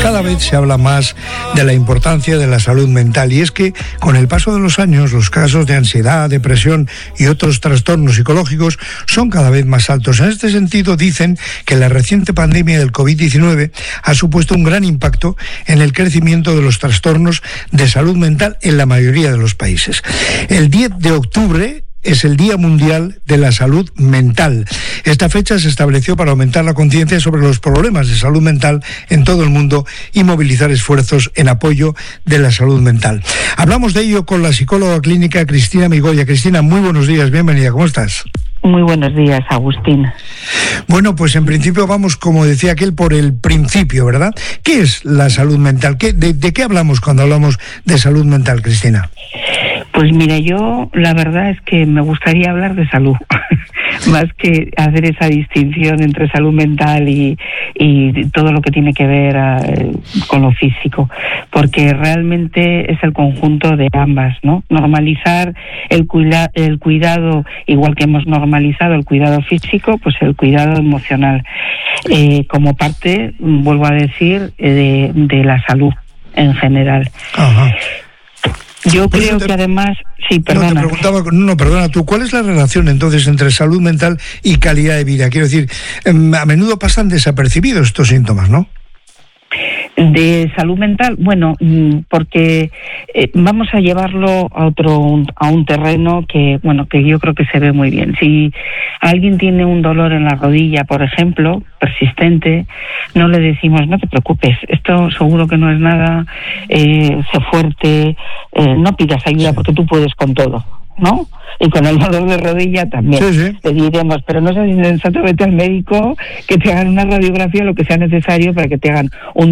cada vez se habla más de la importancia de la salud mental, y es que con el paso de los años los casos de ansiedad, depresión y otros trastornos psicológicos son cada vez más altos. En este sentido, dicen que la reciente pandemia del COVID-19 ha supuesto un gran impacto en el crecimiento de los trastornos de salud mental en la mayoría de los países. El 10 de octubre es el Día Mundial de la Salud Mental. Esta fecha se estableció para aumentar la conciencia sobre los problemas de salud mental en todo el mundo y movilizar esfuerzos en apoyo de la salud mental. Hablamos de ello con la psicóloga clínica Cristina Migoya. Cristina, muy buenos días, bienvenida, ¿cómo estás? Muy buenos días, Agustín. Bueno, pues en principio vamos, como decía aquel, por el principio, ¿verdad? ¿Qué es la salud mental? ¿De qué hablamos cuando hablamos de salud mental, Cristina? Pues mira, yo la verdad es que me gustaría hablar de salud, más que hacer esa distinción entre salud mental y todo lo que tiene que ver con lo físico, porque realmente es el conjunto de ambas, ¿no? Normalizar el cuidado, igual que hemos normalizado el cuidado físico, pues el cuidado emocional, como parte, vuelvo a decir, de la salud en general. Ajá. Yo creo que además... Sí, perdona. Perdona tú. ¿Cuál es la relación entonces entre salud mental y calidad de vida? Quiero decir, a menudo pasan desapercibidos estos síntomas, ¿no? De salud mental, bueno, porque vamos a llevarlo a un terreno que yo creo que se ve muy bien. Si alguien tiene un dolor en la rodilla, por ejemplo, persistente, no le decimos, no te preocupes, esto seguro que no es nada, sé fuerte, no pidas ayuda porque tú puedes con todo, ¿no? Y con el dolor de rodilla también. Sí. Le diremos, pero no seas insensato, vete al médico, que te hagan una radiografía, lo que sea necesario para que te hagan un